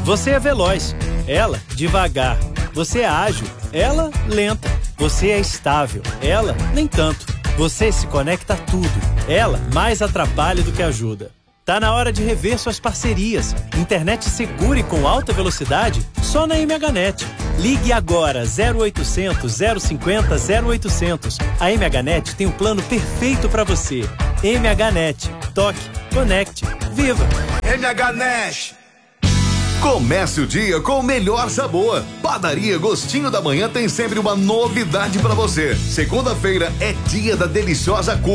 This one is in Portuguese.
Você é veloz, ela devagar. Você é ágil, ela lenta. Você é estável, ela nem tanto. Você se conecta a tudo, ela mais atrapalha do que ajuda. Tá na hora de rever suas parcerias. Internet segura e com alta velocidade? Só na MHNet. Ligue agora 0800 050 0800. A MHNet tem um plano perfeito para você. MHNet. Toque, conecte, viva. MHNet. Comece o dia com o melhor sabor. Padaria Gostinho da Manhã tem sempre uma novidade para você. Segunda-feira é dia da deliciosa